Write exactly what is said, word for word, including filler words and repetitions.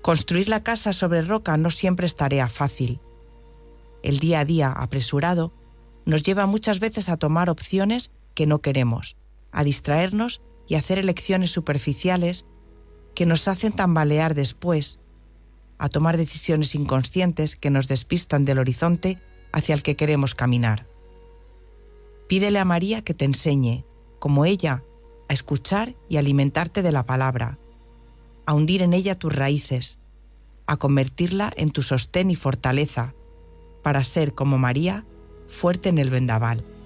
Construir la casa sobre roca no siempre es tarea fácil. El día a día apresurado nos lleva muchas veces a tomar opciones que no queremos, a distraernos y a hacer elecciones superficiales que nos hacen tambalear después, a tomar decisiones inconscientes que nos despistan del horizonte hacia el que queremos caminar. Pídele a María que te enseñe, como ella, a escuchar y alimentarte de la palabra, a hundir en ella tus raíces, a convertirla en tu sostén y fortaleza, para ser, como María, fuerte en el vendaval.